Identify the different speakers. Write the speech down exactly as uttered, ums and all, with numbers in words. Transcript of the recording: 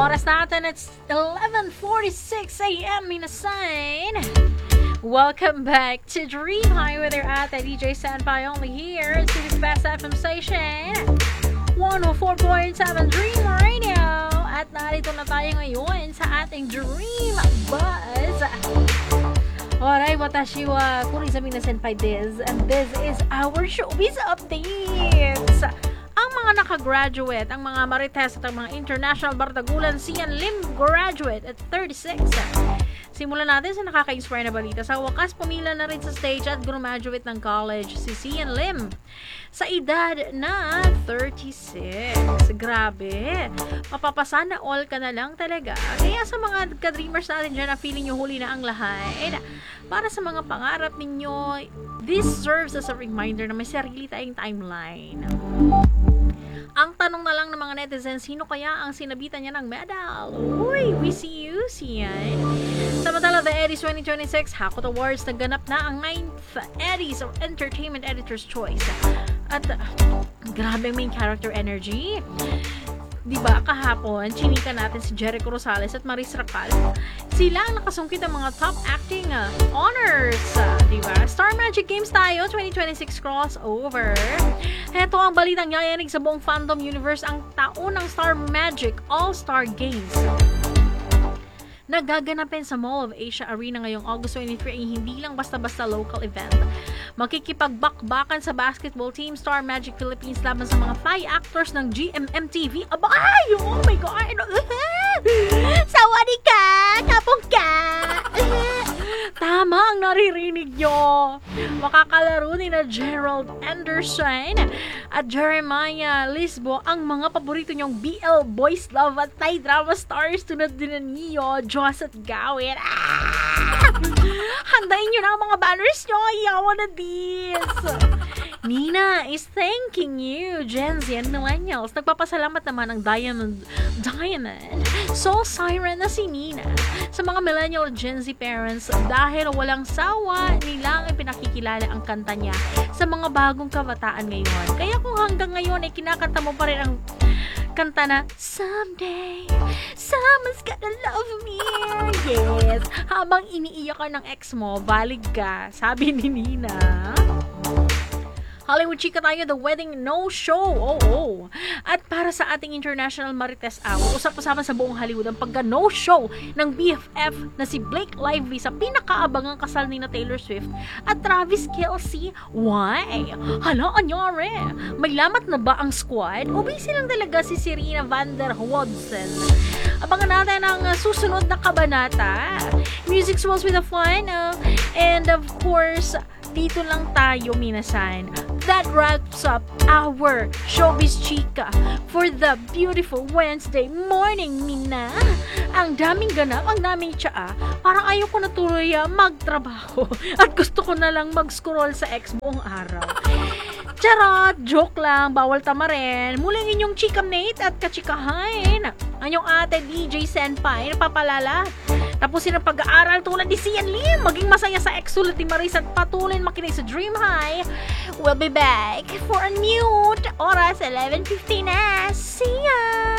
Speaker 1: Oras natin, it's eleven forty-six a m minasan. Welcome back to Dream High with your ate D J Senpai, only here at City's Best F M station, one oh four point seven Dream Radio. At narito na tayo ngayon sa ating Dream Buzz. Alright, watashi wa Kurisa Senpai Diz, and this is our showbiz updates. Ang mga nakagraduate, ang mga marites at ang mga international bardagulan, Sian Lim graduate at thirty-six. Simulan natin sa nakaka-inspire na balita. Sa wakas, pumila na rin sa stage at graduate ng college si Sian Lim sa edad na thirty-six. Grabe. Mapapasana all ka na lang talaga. Kaya sa mga ka-dreamers natin dyan na feeling nyo huli na ang lahat, para sa mga pangarap ninyo, this serves as a reminder na may sarili tayong timeline. Ang tanong na lang ng mga netizens, sino kaya ang sinabitan niya ng medal? Uy, we see you, Sian. Samantala, the Eddies twenty twenty-six Hakot Awards, naganap na ang ninth Eddies of Entertainment Editor's Choice. At, uh, grabe main character energy. Diba, kahapon, chinika natin si Jericho Rosales at Maris Racal. Sila ang nakasungkit ang mga top acting uh, honors. Uh, diba? Star Magic Games tayo, twenty twenty-six crossover. Heto ang balitang yayanig sa buong fandom universe, ang taon ng Star Magic All-Star Games. Nagaganapin sa Mall of Asia Arena ngayong August twenty-three ay hindi lang basta-basta local event. Makikipagbakbakan sa basketball team Star Magic Philippines laban sa mga Thai actors ng G M M T V. Abay! Oh my God! Sawadi ka! Kapong ka! Tama ang naririnig nyo. Makakalaro ni na Gerald Anderson at Jeremiah Lisbo ang mga paborito nyong B L Boys Love at Thai drama stars tulad din na Neo, Joss at Gawin. Ah! Handain nyo na ang mga banners nyo. Yawa na this. Nina is thanking you, Gen Z and Millennials. Nagpapasalamat naman ang Diamond Diamond Soul Siren na si Nina sa mga Millennial Gen Z parents dahil walang sawa nilang ipinakikilala ang kanta niya sa mga bagong kabataan ngayon. Kaya kung hanggang ngayon ay kinakanta mo pa rin ang kanta na Someday, someone's gonna love me. Yes, habang iniiyak ka ng ex mo, balig ka, sabi ni Nina. Hollywood chika tayo, the wedding no-show. Oo. Oh, oh. At para sa ating International Marites Hour, usap-usapan sa buong Hollywood ang pagka-no-show ng B F F na si Blake Lively sa pinakaabangang kasal ni na Taylor Swift at Travis Kelce. Why? Hala, anyari? May lamat na ba ang squad? O busy lang talaga si Serena van der Woodsen? Abangan natin ang uh, susunod na kabanata. Music swells with the fun. Uh, and of course, dito lang tayo, minasan. That wraps up our Showbiz Chika for the beautiful Wednesday morning, Mina. Ang daming ganap, ang daming tsaa. Parang ayaw ko na tuloy uh, magtrabaho at gusto ko na lang mag-scroll sa X buong araw. Charot! Joke lang, bawal tama rin. Muli ang inyong chikamnate at kachikahain. Ang inyong ate D J Senpai, napapalala. Tapusin ang pag-aaral tulad ni Sian Lim. Maging masaya sa ex tulad ni Maris at patuloy makinig sa Dream High. We'll be back for a new oras eleven fifty na. See ya!